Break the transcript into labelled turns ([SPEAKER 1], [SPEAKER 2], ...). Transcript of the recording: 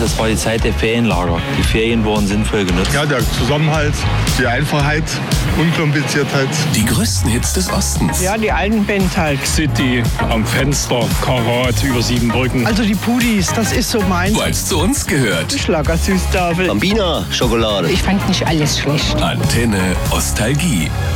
[SPEAKER 1] das war die Zeit der Ferienlager. Die Ferien wurden sinnvoll genutzt.
[SPEAKER 2] Ja, der Zusammenhalt, die Einfachheit, Unkompliziertheit.
[SPEAKER 3] Die größten Hits des Ostens.
[SPEAKER 4] Ja, die alten Band halt.
[SPEAKER 5] City, am Fenster, Karat, über 7 Brücken.
[SPEAKER 4] Also die Pudis, das ist so meins.
[SPEAKER 3] Weil es zu uns gehört.
[SPEAKER 4] Schlagersüßtafel.
[SPEAKER 6] Bambina Schokolade.
[SPEAKER 7] Ich fand nicht alles schlecht.
[SPEAKER 3] Antenne Ostalgie.